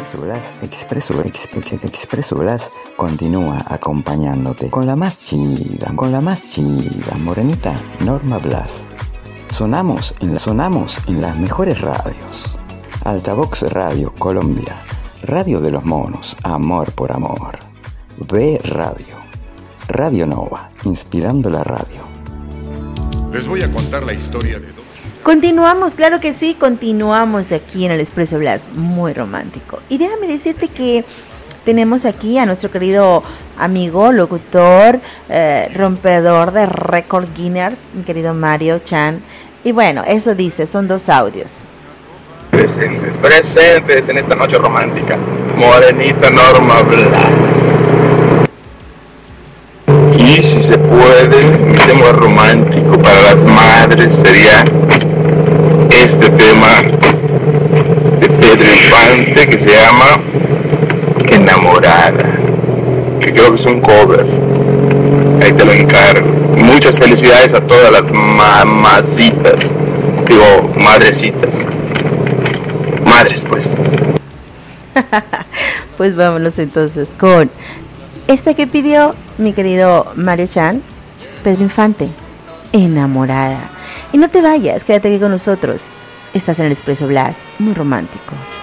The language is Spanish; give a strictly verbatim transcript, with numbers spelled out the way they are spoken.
Expreso Blas, Expreso, ex, ex, Expreso Blas continúa acompañándote con la más chida, con la más chida, morenita Norma Blas. Sonamos en, la, sonamos en las mejores radios. Altavox Radio Colombia, Radio de los Monos, Amor por Amor. B Radio, Radio Nova, inspirando la radio. Les voy a contar la historia de dos. Continuamos, claro que sí, continuamos aquí en el Expreso Blas, muy romántico. Y déjame decirte que tenemos aquí a nuestro querido amigo, locutor, eh, rompedor de récords Guinness, mi querido Mario Chan. Y bueno, eso dice, son dos audios. Presentes, presentes en esta noche romántica, morenita Norma Blas. Y si se puede, mi tema romántico para las madres sería este tema de Pedro Infante que se llama Enamorada, que creo que es un cover. Ahí te lo encargo. Muchas felicidades a todas las mamacitas, digo, madrecitas. Madres, pues. Pues vámonos entonces con esta que pidió mi querido Mario Chan, Pedro Infante, Enamorada. Y no te vayas, quédate aquí con nosotros. Estás en el Expreso Blas, muy romántico.